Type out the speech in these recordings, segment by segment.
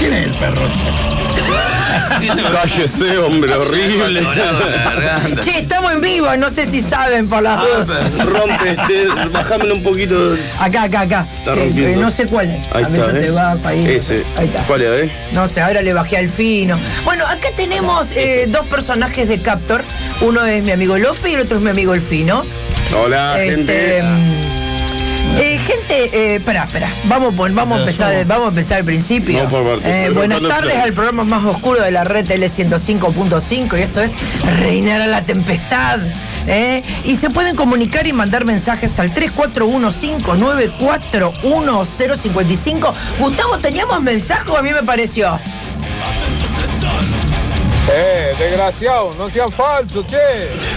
¿Quién es el perro? Cállese, hombre, horrible. Che, estamos en vivo, no sé si saben por las dudas. Rompe, bajámelo un poquito. Acá. Está rompiendo. No sé cuál es. Ahí a ver, está, yo te bajo ahí. Ese. Ahí está. ¿Cuál es, No sé, ahora le bajé al fino. Bueno, acá tenemos dos personajes de Captor. Uno es mi amigo López y el otro es mi amigo el Fino. Hola, gente. Espera. Vamos a empezar al principio. Vamos por parte. Buenas tardes al programa más oscuro de la red L105.5 y esto es Reinará la Tempestad. Y se pueden comunicar y mandar mensajes al 3415941055. Gustavo, ¿teníamos mensaje o a mí me pareció? Desgraciado, no sean falsos, che.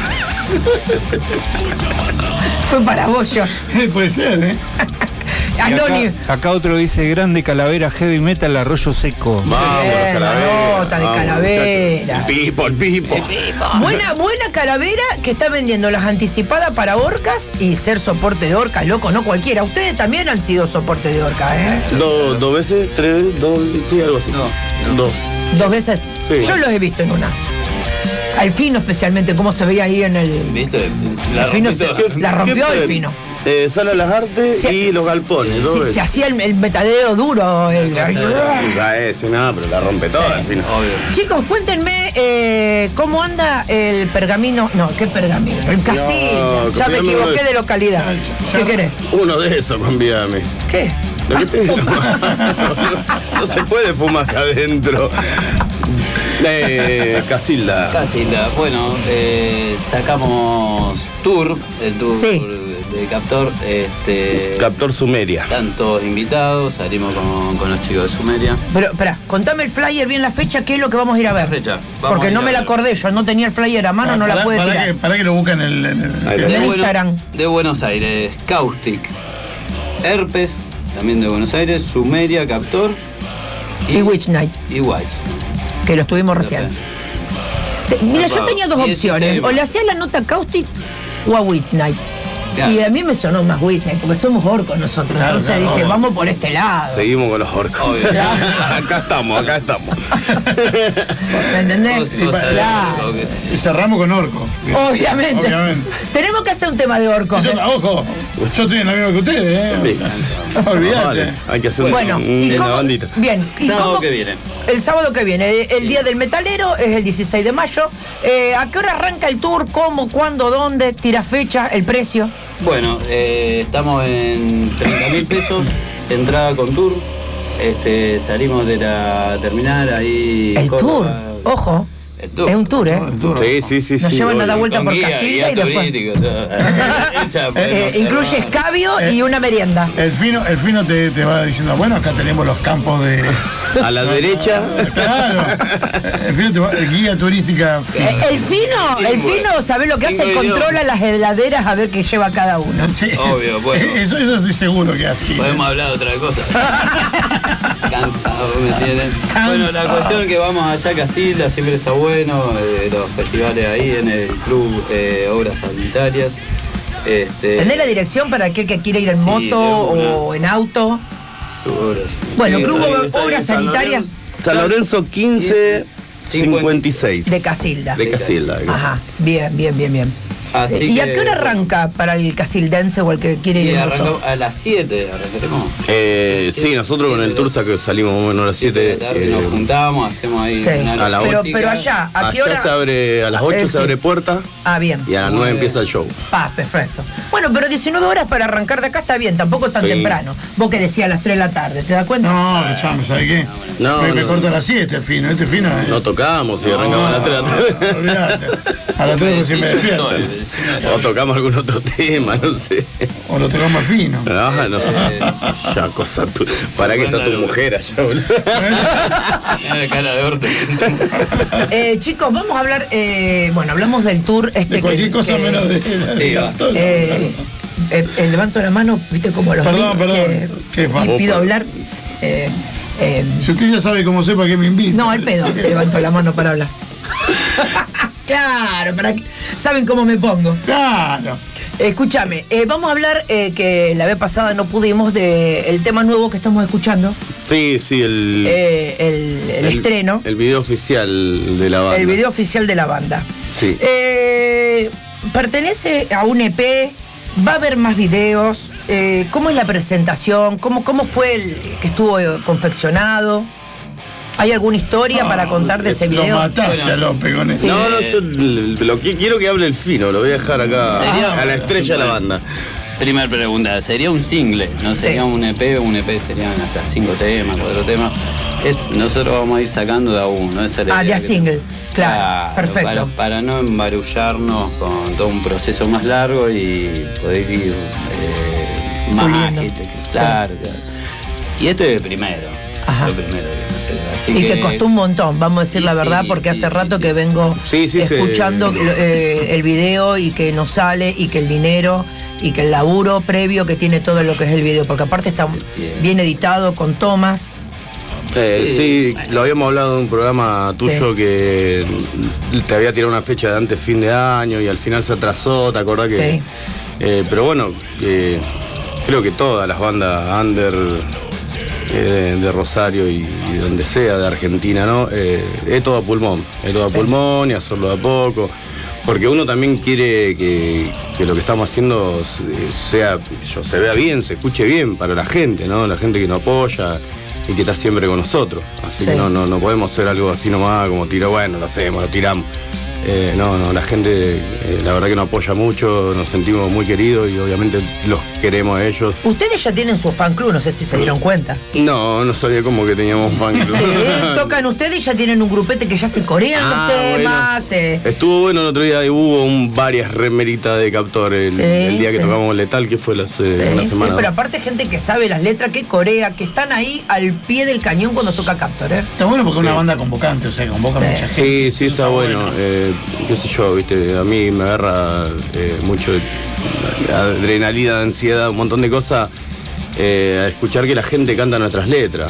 Fue para vos, George. Puede ser, Anónimo. Acá otro dice: grande Calavera, heavy metal, Arroyo Seco. Vamos, La nota de Calavera. El pipo. Buena Calavera que está vendiendo las anticipadas para orcas y ser soporte de orcas, loco, no cualquiera. Ustedes también han sido soporte de orcas, ¿Dos veces? ¿Tres? ¿Dos? Sí, algo así. No. Dos. ¿2 veces? Sí. Yo los he visto en una. Al Fino especialmente, cómo se veía ahí en el... ¿Viste? El Fino la rompió el Fino. Sala Las Artes y Los Galpones. Se hacía el metadeo duro. Nada, pero la rompe toda al final. Obvio. Chicos, cuéntenme cómo anda el pergamino. No, ¿qué pergamino? El casino. Ya me equivoqué de localidad. ¿Qué querés? Uno de esos, convídame. ¿Qué? Lo que tengo. No se puede fumar acá adentro. Casilda. Bueno, sacamos el tour Sí. de Captor. Captor Sumeria. Están todos invitados, salimos con los chicos de Sumeria. Pero, espera, contame el flyer bien la fecha, ¿qué es lo que vamos a ir a ver? La fecha. Porque no me la acordé, yo no tenía el flyer a mano, no la pude tirar. Para que lo busquen en En Instagram. De Buenos Aires, Caustic, Herpes, también de Buenos Aires, Sumeria, Captor Y Witch Night, y White. que lo estuvimos recién. Mira, yo tenía dos 16 opciones. O más. le hacía la nota Caustic o a Witch Night. Claro. Y a mí me sonó más Witch Night, porque somos orcos nosotros. Claro, Entonces claro, dije, obvio. vamos por este lado. Seguimos con los orcos. Obvio. Acá estamos. ¿Me entendés? Claro. Y cerramos con orco. Obviamente. Tenemos que hacer un tema de orcos. Ojo, yo estoy en la misma que ustedes, Olvídate. Vale, hay que hacer Bueno, ¿y una cómo? bandita. Bien. ¿Y Sábado cómo? que viene. El sábado que viene. El Día del Metalero es el 16 de mayo. ¿A qué hora arranca el tour? ¿Cómo? ¿Cuándo? ¿Dónde? ¿Tira fecha? ¿El precio? Bueno, estamos en 30.000 pesos, entrada con tour. Salimos de la terminal ahí. El tour. Ojo. El tour. Es un tour, ¿eh? Sí. Nos llevan a dar obvio. vuelta por Casilda y después. Incluye escabio y una merienda. El fino te va diciendo, bueno, acá tenemos los campos de... A la derecha. Claro. El fino te va, guía turística. El fino, ¿sabés lo que hace? Cinco Controla las heladeras a ver qué lleva cada uno. Sí, Obvio, bueno. Eso estoy seguro que así. Podemos hablar de otra cosa. Cansado me tienen. Bueno, la cuestión es que vamos allá a Casilda, siempre está bueno. Los festivales ahí en el club Obras Sanitarias. ¿Tenés la dirección para aquel que quiere ir en Sí, moto de una. o en auto? Obras. Bueno, Sí, Club Está Obras en San Sanitarias San Lorenzo 1556. de Casilda. De Casilda. Ajá, bien. Así ¿Y a que, qué hora arranca para el casildense o el que quiere ir Y en arrancamos moto? a las 7, arrancaremos. Sí, nosotros con el Tursa que salimos más o menos a las 7. Nos juntamos, hacemos ahí Sí. una A la logística. Pero allá, ¿a qué hora? se abre, a las 8 Sí. se abre puerta Ah, bien. y a las 9 empieza el show. Perfecto. Bueno, pero 19 horas para arrancar de acá está bien, tampoco tan Sí. temprano. Vos que decías a las 3 de la tarde, ¿te das cuenta? No, ya me sabe qué. No, me no. corta a las 7 el fino. Este fino es. No tocamos y arrancamos a las 3 de la tarde. Olvídate. A las 3 recién me despierto. O tocamos algún otro tema, no sé. O lo tocamos fino. No sé. Ya, cosa tu. ¿Para qué está tu mujer allá, boludo? La cara de orto. Chicos, vamos a hablar, hablamos del tour De cualquier cosa menos de. Sí, va. levanto la mano, viste como los Perdón. Qué y fan. pido hablar. Si usted ya sabe cómo sepa que me invita. No, al pedo, levanto la mano para hablar. Claro, saben cómo me pongo. Claro. Escúchame, vamos a hablar que la vez pasada no pudimos del tema nuevo que estamos escuchando. Sí, el estreno. El video oficial de la banda. El video oficial de la banda. Sí. Pertenece a un EP, va a haber más videos. ¿Cómo es la presentación? ¿Cómo fue el que estuvo confeccionado? ¿Hay alguna historia para contar de ese video? Lo mataste a López con eso. No, yo lo que quiero que hable el Fino, lo voy a dejar acá a la estrella de la banda. Primera pregunta, ¿sería un single? ¿No sería un EP? Un EP serían hasta 5 temas, 4 temas. Nosotros vamos a ir sacando de a uno. Esa es la idea de a single, claro, perfecto. Para no embarullarnos con todo un proceso más largo y poder ir más ágil, claro. Y esto es el primero. Ajá. Lo primero. Así que costó un montón, vamos a decir la verdad, porque hace rato que vengo escuchando el video y que no sale y que el dinero y que el laburo previo que tiene todo lo que es el video, porque aparte está bien editado con tomas. Sí, lo habíamos hablado en un programa tuyo que te había tirado una fecha de antes fin de año y al final se atrasó, ¿te acordás que? Sí. Pero bueno, creo que todas las bandas under de Rosario y donde sea, de Argentina, ¿no? Es todo a pulmón, pulmón y hacerlo de a poco. Porque uno también quiere que lo que estamos haciendo se vea bien, se escuche bien para la gente, ¿no? La gente que nos apoya y que está siempre con nosotros. Así que no podemos hacer algo así nomás, como tiro, bueno, lo hacemos, lo tiramos. La gente la verdad que nos apoya mucho, nos sentimos muy queridos y obviamente los queremos a ellos. Ustedes ya tienen su fan club, no sé si se dieron cuenta. No sabía como que teníamos un fan club. Sí, tocan ustedes y ya tienen un grupete que ya se corean los temas. Bueno. Estuvo bueno el otro día, hubo varias remeritas de Captor el día que tocamos Letal, que fue una semana. Sí, pero aparte gente que sabe las letras, que corea, que están ahí al pie del cañón cuando toca Captor, Está bueno porque es una banda convocante, o sea, convoca mucha gente. Sí, está bueno. Qué sé yo, viste, a mí me agarra mucho adrenalina, ansiedad, un montón de cosas a escuchar que la gente canta nuestras letras.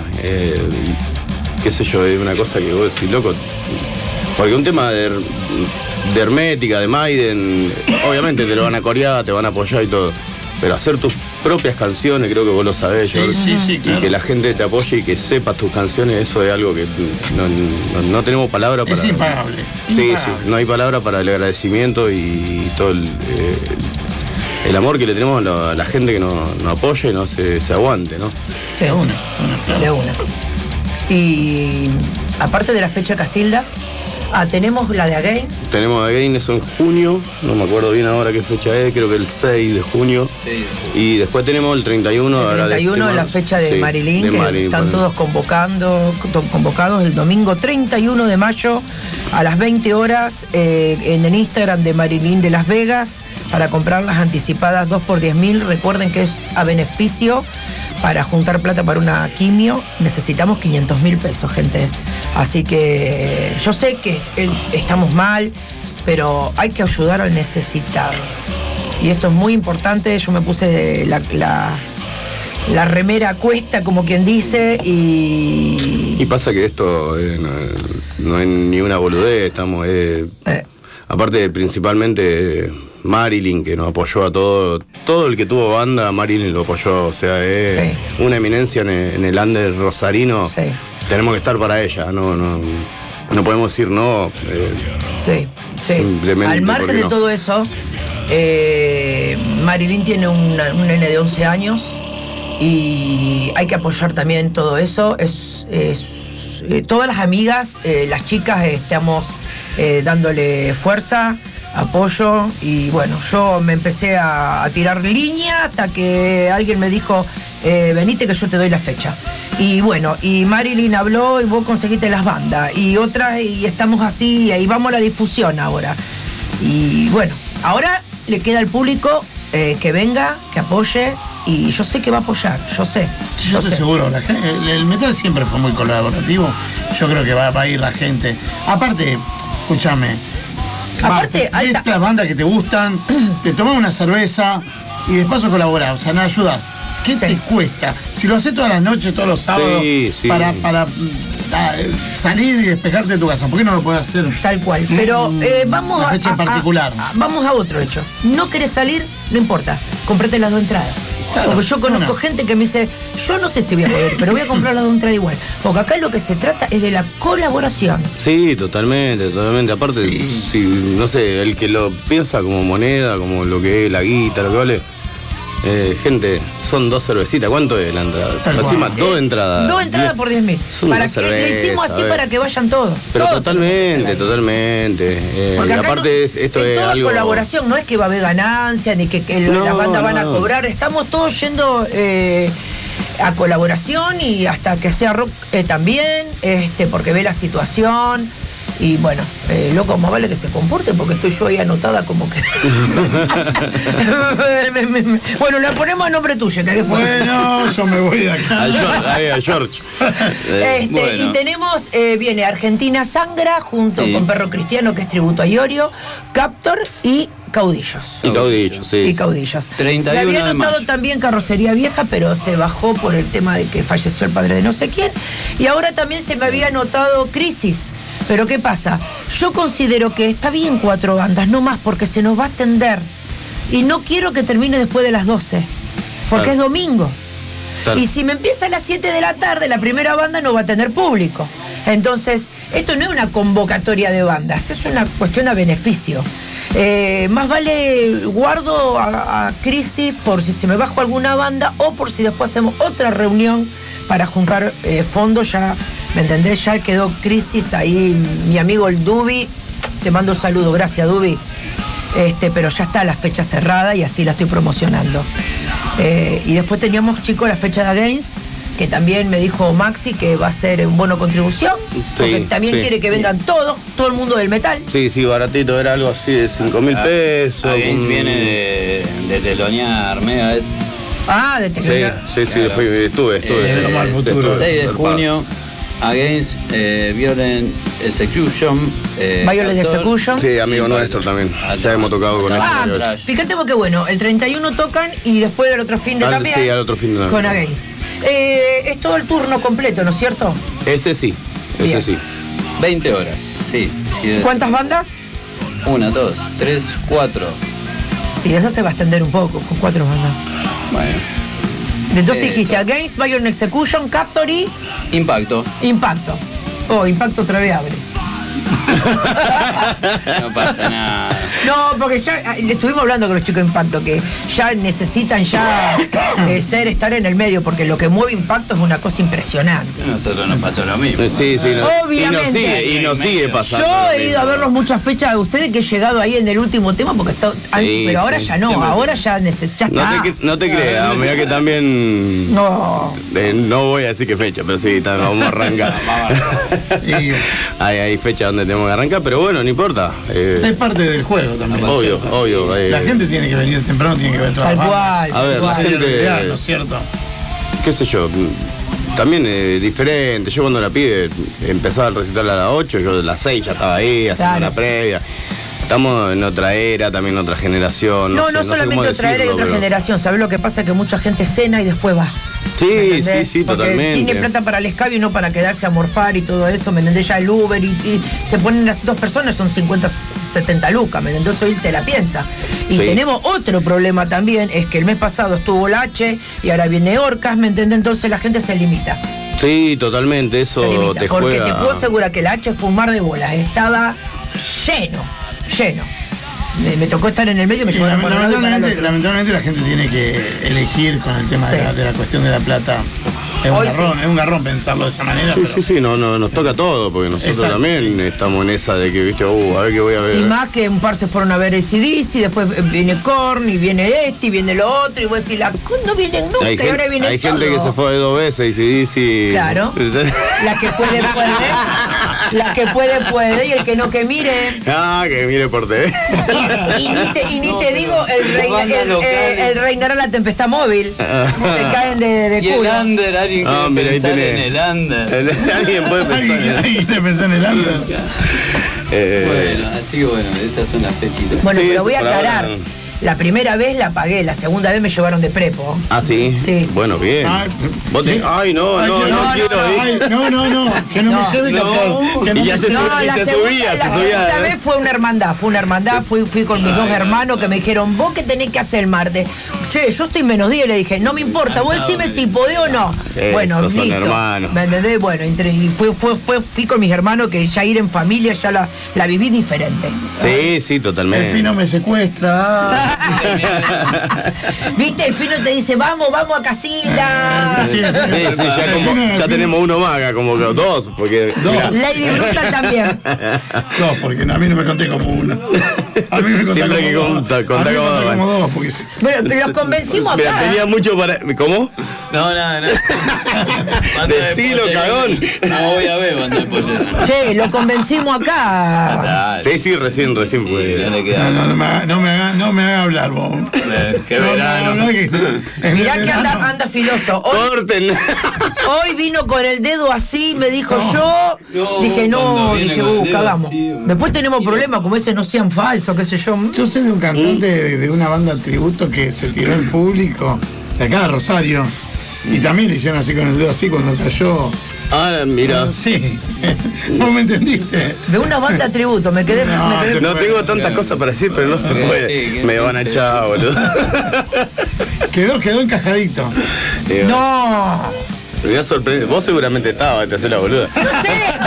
Qué sé yo, es una cosa que vos decís, loco, porque un tema de Hermética, de Maiden, obviamente te lo van a corear, te van a apoyar y todo, pero hacer tus propias canciones, creo que vos lo sabés, claro. Y que la gente te apoye y que sepas tus canciones, eso es algo que no tenemos palabra para. Es impagable. Sí, no hay palabra para el agradecimiento y todo el amor que le tenemos a la gente que nos apoya y no se aguante, ¿no? Sí, de una. Y aparte de la fecha Casilda, tenemos la de Against. Tenemos Against, eso en junio, no me acuerdo bien ahora qué fecha es, creo que el 6 de junio. Sí. Y después tenemos el 31. El 31 es la fecha de Marilyn, que están todos convocados el domingo 31 de mayo a las 20 horas en el Instagram de Marilyn de Las Vegas para comprar las anticipadas 2 por 10.000. Recuerden que es a beneficio para juntar plata para una quimio. Necesitamos 500.000 pesos, gente. Así que yo sé que estamos mal, pero hay que ayudar al necesitado. Y esto es muy importante. Yo me puse la remera a cuesta, como quien dice, y pasa que esto no es ni una boludez, estamos... aparte, principalmente... Marilyn, que nos apoyó a todo el que tuvo banda, Marilyn lo apoyó, o sea, es una eminencia en el under rosarino. Sí. Tenemos que estar para ella, no podemos decir no. Simplemente al margen de todo eso, Marilyn tiene un nene de 11 años y hay que apoyar también todo eso. Todas las amigas, las chicas, estamos dándole fuerza, apoyo, y bueno, yo me empecé a tirar línea hasta que alguien me dijo, venite que yo te doy la fecha. Y bueno, y Marilyn habló y vos conseguiste las bandas y otras, y estamos así, y ahí vamos a la difusión ahora. Y bueno, ahora le queda al público que venga, que apoye, y yo sé que va a apoyar, yo sé. Yo estoy seguro, el metal siempre fue muy colaborativo, yo creo que va a ir la gente. Aparte, escúchame, estas bandas que te gustan, te tomas una cerveza y de paso colaborás, o sea, no ayudas. ¿Qué te cuesta? Si lo haces todas las noches, todos los sábados, para salir y despejarte de tu casa. ¿Por qué no lo puedes hacer? Tal cual. Pero vamos una fecha en particular. Vamos a otro hecho. No querés salir, no importa. Comprate las 2 entradas. Claro, porque yo conozco gente que me dice, yo no sé si voy a poder, pero voy a comprar las 2 entradas igual. Porque acá lo que se trata es de la colaboración. Sí, totalmente. Aparte, si, no sé, el que lo piensa como moneda, como lo que es la guita, lo que vale. Gente, son 2 cervecitas. ¿Cuánto es la entrada? Encima, 2 entradas. 2 entradas por 10.000. Para que le hicimos así para que vayan todos. Pero todos totalmente. Porque aparte esto es toda algo... colaboración, no es que va a haber ganancia ni que las bandas van a cobrar. Estamos todos yendo a colaboración y hasta que sea rock también, porque ve la situación. Y bueno, loco, más vale que se comporte porque estoy yo ahí anotada como que... Bueno, le ponemos a nombre tuyo, que fue. Bueno, yo me voy de acá. A George. Bueno. Y tenemos, viene Argentina Sangra junto con Perro Cristiano, que es tributo a Iorio, Captor y Caudillos. Y Caudillos, sí. Y Caudillos. 31 se había de anotado mayo. también Carrocería Vieja, pero se bajó por el tema de que falleció el padre de no sé quién. Y ahora también se me había anotado Crisis. Pero ¿qué pasa? Yo considero que está bien 4 bandas, no más, porque se nos va a extender. Y no quiero que termine después de las 12, porque es domingo. Claro. Y si me empieza a las 7 de la tarde, la primera banda no va a tener público. Entonces, esto no es una convocatoria de bandas, es una cuestión a beneficio. Más vale guardo a Crisis por si se me bajó alguna banda o por si después hacemos otra reunión para juntar fondos. Ya, ¿me entendés? Ya quedó Crisis ahí, mi amigo el Dubi, te mando un saludo, gracias Dubi. Pero ya está la fecha cerrada y así la estoy promocionando. Y después teníamos, chicos, la fecha de Against, que también me dijo Maxi que va a ser un bono contribución, porque también quiere que vengan todo el mundo del metal. Sí, baratito, era algo así de 5.000 pesos. Against viene de telonear Megadeth. De telonear. Sí, estuve. 6 de junio, Against, Violent Execution. Violent Execution. Sí, amigo nuestro también. Ya hemos tocado con ellos. Fíjate porque bueno, el 31 tocan y después del otro fin de también. Sí, al otro fin de con Against. Es todo el turno completo, ¿no es cierto? Ese sí. 20 horas, sí. ¿Cuántas bandas? 1, 2, 3, 4. Sí, eso se va a extender un poco, con 4 bandas. Bueno. Entonces dijiste Against, Violent Execution, Captor y... Impacto. Impacto otra vez abre. No pasa nada. No, porque ya estuvimos hablando con los chicos de Impacto, que ya necesitan estar en el medio, porque lo que mueve Impacto es una cosa impresionante. A nosotros nos pasó lo mismo. Sí. Obviamente. Y nos sigue pasando. Yo he ido a verlos muchas fechas de ustedes, que he llegado ahí en el último tema, porque pero ahora ya no, ahora ya está. No te creas, mira que también... No. No voy a decir qué fecha, pero sí, vamos a arrancar. Hay fechas donde tenemos que arrancar, pero bueno, no importa. Es parte del juego también. Obvio. La gente tiene que venir temprano, tiene que ver todas las bandas. A ver, la gente... ¿no es cierto? Qué sé yo, también es diferente. Yo cuando la pibe empezaba el recital a las 8, yo a las 6 ya estaba ahí, haciendo la previa. Estamos en otra era, también en otra generación. No solamente otra era y otra generación. ¿Sabés lo que pasa? Que mucha gente cena y después va. Sí, porque totalmente. Tiene plata para el escabio y no para quedarse a morfar y todo eso, ¿me entendés? Ya el Uber y se ponen las 2 personas, son 50, 70 lucas, ¿me entendés? Entonces él te la piensa. Y tenemos otro problema también, es que el mes pasado estuvo la H y ahora viene Orcas, ¿me entendés? Entonces la gente se limita. Sí, totalmente, eso te porque juega. Te puedo asegurar que la H fue un mar de bolas, estaba lleno. Me tocó estar en el medio, me llevaron por un lado y para el otro. Lamentablemente la gente tiene que elegir con el tema de la cuestión de la plata. Es un garrón pensarlo de esa manera. Sí, nos toca todo, porque nosotros también estamos en esa de que, viste, a ver qué voy a ver. Y más que un par se fueron a ver AC/DC, después viene Korn, y viene y viene lo otro, y vos decís, no vienen nunca, y ahora viene hay todo. Gente que se fue 2 veces, AC/DC. Claro. La que puede. La que puede, y el que no, que mire. Que mire por TV. Y ni te digo, el reinará la tempestad móvil. Se caen de culo. Alguien puede pensar en el under. Alguien puede pensar en el under. Bueno, así que esas son las fechitas. Bueno, pero voy a aclarar. La primera vez la pagué, la segunda vez me llevaron de prepo. Ah, sí. Sí. Bueno, bien. Ay, no quiero. No, que no me lleve Captor. Que no La segunda vez fue una hermandad, fui con mis dos hermanos que me dijeron, ¿vos qué tenés que hacer el martes? Che, yo estoy menos 10, le dije, no me importa, vos decime si podés o no. Bueno, listo. Hermanos. ¿Me entendés? Bueno, y fui con mis hermanos, que ya ir en familia ya la viví diferente. Sí, totalmente. El Fino me secuestra. ¿Viste? El Fino te dice, vamos a Casilda. Sí, ya tenemos uno más acá, como dos. Porque, Lady Brutal también. Dos, porque a mí no me conté como uno. A mí me conté siempre que conta como dos. Porque... Bueno, los convencimos acá. Mira, tenía mucho para... ¿Cómo? No. Decilo, cagón. No voy a ver cuando después. Che, lo convencimos acá. Sí, recién fue. No me haga hablar, vos. Qué verano. Mirá que anda filoso. Corten. Hoy vino con el dedo así, me dijo dije, cagamos. Después tenemos problemas como ese, no sean falsos, qué sé yo. Yo sé de un cantante de una banda tributo que se tiró en público, de acá de Rosario, y también le hicieron así con el dedo así cuando cayó. Ah, mira. Sí. ¿Vos me entendiste? De una banda tributo, me quedé. No tengo tantas cosas para decir, pero no se puede. Me van a echar, boludo. Quedó encajadito. No. Me voy a sorprender. Vos seguramente estabas, te haces la boluda. No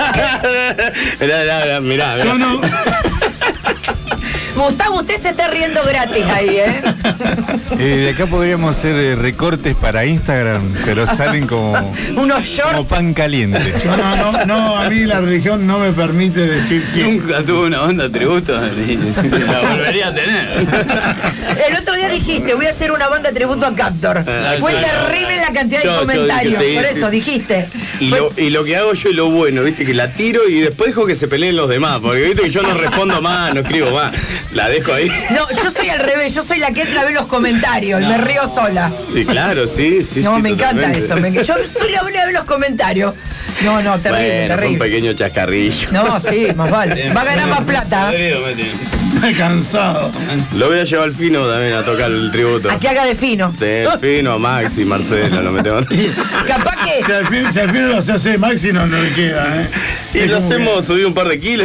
sé. Mirá. Yo no. Gustavo, usted se está riendo gratis ahí, ¿eh? De acá podríamos hacer recortes para Instagram, pero salen como unos shorts. Como pan caliente. No, a mí la religión no me permite decir quién. Nunca tuve una banda tributo y la volvería a tener. El otro día dijiste, voy a hacer una banda tributo a Captor. Fue terrible la cantidad de comentarios, dije, por eso dijiste. Y lo que hago yo es lo bueno, viste, que la tiro y después dejo que se peleen los demás, porque viste que yo no respondo más, no escribo más. La dejo ahí. No, yo soy al revés, yo soy la que entra a ver los comentarios y me río sola. Sí, claro, sí. No, sí, me encanta eso. Yo soy la buena de ver los comentarios. No, terrible, terrible. Un pequeño chascarrillo. No, sí, más vale. Va a ganar más plata. Estoy cansado. Lo voy a llevar al Fino también a tocar el tributo. A que haga de Fino. Sí, el Fino, a Maxi, Marcelo, lo metemos. Capaz que. Si al Fino lo hace Maxi, no le queda, Y lo hacemos subir un par de kilos.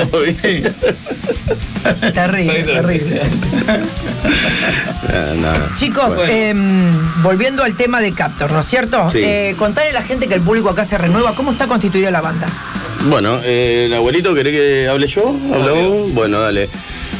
Terrible. Chicos, volviendo al tema de Captor, ¿no es cierto? Sí. Contarle a la gente que el público acá se renueva. ¿Cómo está constituida la banda? Bueno, el abuelito, ¿querés que hable yo? ¿Hablamos? Bueno, dale.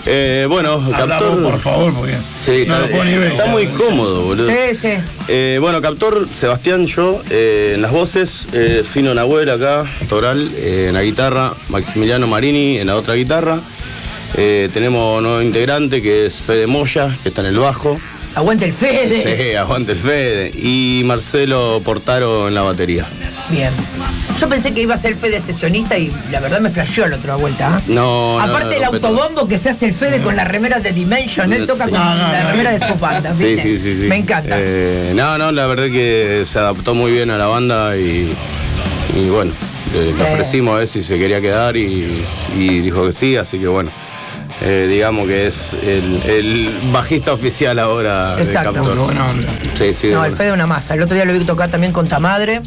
Captor, por favor, porque sí, no lo puedo ni ver. Está muy cómodo, boludo. Sí. Captor, Sebastián, yo, en las voces, Fino Nahuel acá, Toral, en la guitarra, Maximiliano Marini en la otra guitarra. Tenemos un nuevo integrante que es Fede Moya, que está en el bajo. ¡Aguante el Fede! Sí, aguante el Fede. Y Marcelo Portaro en la batería. Bien. Yo pensé que iba a ser Fede sesionista y la verdad me flasheó la otra vuelta. No. Aparte el autobombo que se hace el Fede con la remera de Dimension, él toca con la remera de su banda, ¿viste? Sí. Me encanta. La verdad que se adaptó muy bien a la banda y bueno, le ofrecimos a ver si se quería quedar y dijo que sí, así que bueno. Digamos que es el bajista oficial ahora. Exacto. De Captor. Sí, el Fede es una masa. El otro día lo vi tocar también con Tamadre,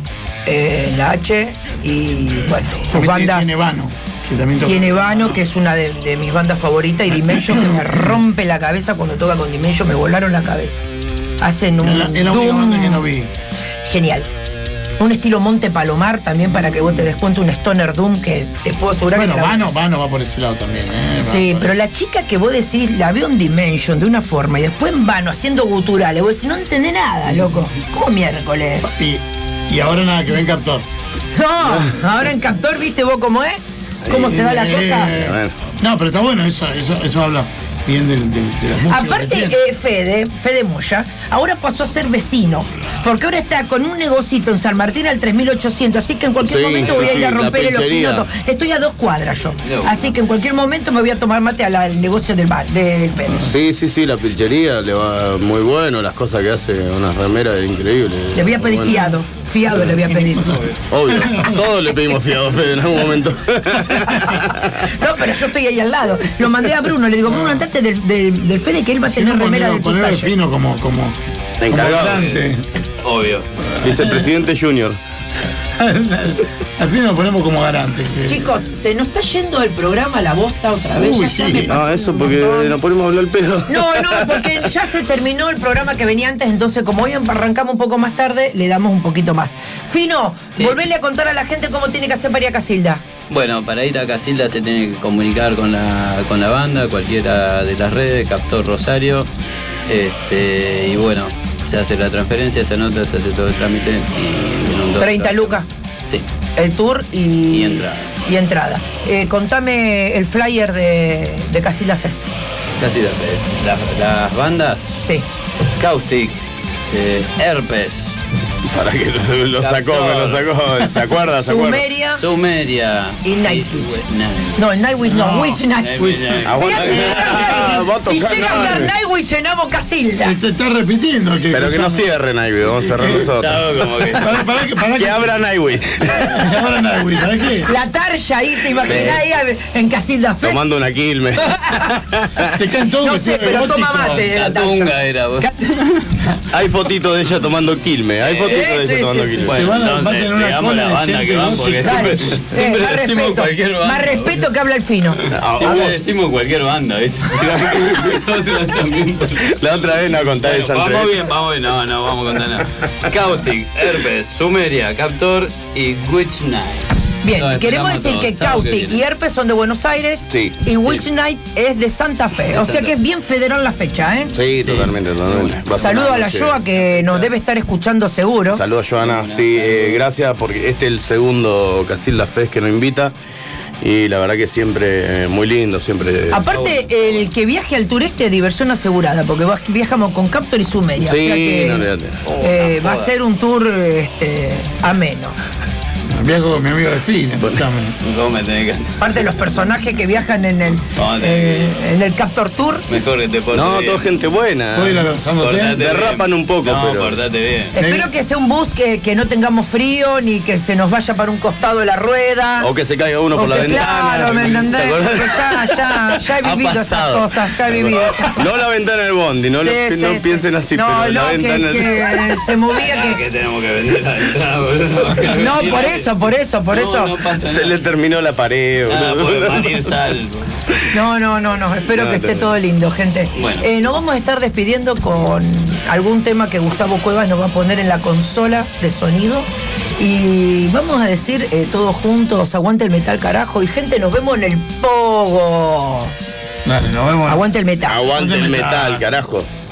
la H, y bueno, sus bandas. Tiene Vano, que también toca. Tiene Vano, que es una de mis bandas favoritas, y Dimension, que me rompe la cabeza cuando toca con Dimension, me volaron la cabeza. Hacen un Es la única banda que no vi. Genial. Un estilo Monte Palomar también, para que vos te des cuenta, un Stoner Doom que te puedo asegurar que... Vano va por ese lado también. Sí, pero la chica que vos decís, la veo en Dimension de una forma y después en Vano haciendo guturales, vos decís, no entendés nada, loco. ¿Cómo miércoles? Y ahora nada, que ven Captor. No, ahora en Captor, ¿viste vos cómo es? ¿Cómo se da la cosa? No, pero está bueno, eso habla bien de la música. Aparte, Fede Moya, ahora pasó a ser vecino, porque ahora está con un negocito en San Martín al 3800, así que en cualquier momento voy a ir a romper los pilotos. Estoy a 2 cuadras yo, así que en cualquier momento me voy a tomar mate al negocio del Fede. Sí, la pilchería le va muy bueno, las cosas que hace, unas remeras increíbles. Le voy a pedir fiado. Fiado le voy a pedir. Obvio. Todos le pedimos fiado a Fede en algún momento. No, pero yo estoy ahí al lado. Lo mandé a Bruno, le digo, Bruno, andate del Fede que él va a tener remera de tu talla. Fino como encargado. Obvio. Vicepresidente Junior. Al fin lo ponemos como garante. Chicos, se nos está yendo el programa a la bosta otra vez. Uy, ya sí. me pasó Eso un porque montón. nos ponemos a hablar el pedo. No, porque ya se terminó el programa que venía antes, entonces como hoy arrancamos un poco más tarde, le damos un poquito más. Fino, Sí. volverle a contar a la gente cómo tiene que hacer para ir a Casilda. Bueno, para ir a Casilda se tiene que comunicar con la banda, cualquiera de las redes, Captor Rosario. Y bueno, se hace la transferencia, se anota, se hace todo el trámite y 30 lucas. Sí. El tour y entrada. Contame el flyer de Casilda Fest. Casilda Fest. Las bandas, Sí. Caustic, Herpes, Para que lo sacó, me lo sacó. ¿Se acuerda? Sumeria Sumeria y Nightwish. Night. No, Nightwish no, Witch Nightwish. Aguanta. Fíjate, si tocar llega a dar Nightwish. Nightwish, llenamos Casilda. Te está repitiendo que. Pero que no cierre Nightwish, vamos a cerrar nosotros. Estaba como que... Para Que abra Nightwish. Ahora Nightwish, ¿sabes qué? La tarja ahí, te imaginás ahí en Casilda Fest. Tomando una quilme. Te caen todos No sé, pero toma mate. la tarja. Catunga era vos. Hay fotito de ella tomando quilme. Hay fotito de ella sí, tomando sí, sí. quilme. Bueno, van a entonces, tener una digamos cola la de banda gente que van, que porque Dale. siempre Más decimos respeto, cualquier banda. más respeto que habla el Fino. Siempre decimos cualquier banda, ¿viste? La otra vez no conté esa Vamos entrevista. bien, no vamos a contar nada. Caustic, Herpes, Sumeria, Captor y Witch Night. Bien, Todo, queremos explicamos decir todo. que Sábado que Caustic viene. y Herpes son de Buenos Aires Sí. y Witch Night es de Santa Fe. O sea que es bien federal la fecha, ¿eh? Sí, totalmente. Va ser Saludo una a la noche. Joa que nos debe estar escuchando seguro. Saludos, Joana. Sí, gracias porque este es el segundo Casilda Fest que nos invita. Y la verdad que siempre muy lindo, siempre. Aparte, el que viaje al tureste, diversión asegurada, porque viajamos con Captor y Sumeria. Sí, o sea que, no olvídate. va a ser un tour ameno. Viajo con mi amigo de Fine, escuchame. ¿Cómo me tenés que hacer? Aparte de los personajes que viajan en el Captor Tour. Mejor que te portes No, bien. toda gente buena. Voy a ir avanzándote. Portate bien. Derrapan un poco, no, pero. portate bien. Espero que sea un bus que no tengamos frío, ni que se nos vaya para un costado de la rueda. O que se caiga uno O por la que, ventana. claro, ¿me entendés? ¿Te acordás? Porque ya he Ha vivido esas pasado. cosas, ya he vivido esas. No la ventana del bondi, no, Sí, no sí, piensen sí. así, No, pero la no, ventana. que se movía Ah, que. que tenemos que vender la entrada, boludo. No, por eso. No pasa Se nada. le terminó la pared, Nada, boludo. por malir salvo. No. Espero No, que esté no. todo lindo, gente. Bueno. Nos vamos a estar despidiendo con algún tema que Gustavo Cuevas nos va a poner en la consola de sonido. Y vamos a decir todos juntos, aguante el metal, carajo. Y gente, nos vemos en el pogo. Dale, nos vemos. Aguante el metal. Aguante el metal, carajo.